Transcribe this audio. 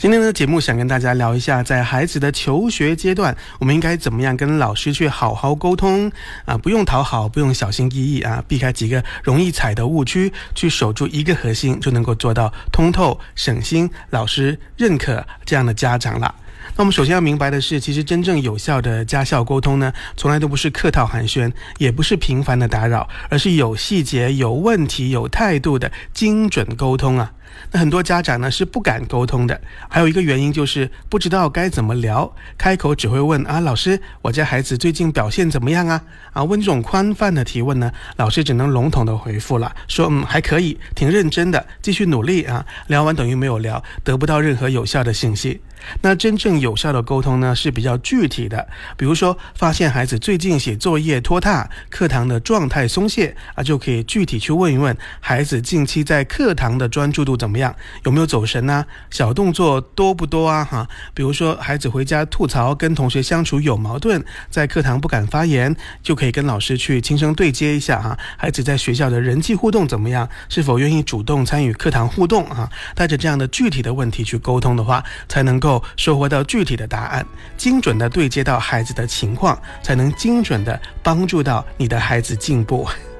今天的节目想跟大家聊一下，在孩子的求学阶段，我们应该怎么样跟老师去好好沟通啊？不用讨好，不用小心翼翼啊，避开几个容易踩的误区，去守住一个核心，就能够做到通透、省心、老师认可这样的家长了。那我们首先要明白的是，其实真正有效的家校沟通呢，从来都不是客套寒暄，也不是频繁的打扰，而是有细节、有问题、有态度的精准沟通啊。那很多家长呢是不敢沟通的，还有一个原因就是不知道该怎么聊，开口只会问啊，老师，我家孩子最近表现怎么样啊？问这种宽泛的提问呢，老师只能笼统的回复了，说还可以，挺认真的，继续努力啊。聊完等于没有聊，得不到任何有效的信息。那真正有效的沟通呢是比较具体的，比如说发现孩子最近写作业拖沓，课堂的状态松懈就可以具体去问一问孩子近期在课堂的专注度怎么样，有没有走神啊，小动作多不多啊比如说孩子回家吐槽跟同学相处有矛盾，在课堂不敢发言，就可以跟老师去轻声对接一下孩子在学校的人际互动怎么样，是否愿意主动参与课堂互动带着这样的具体的问题去沟通的话，才能够收获到具体的答案，精准的对接到孩子的情况，才能精准的帮助到你的孩子进步。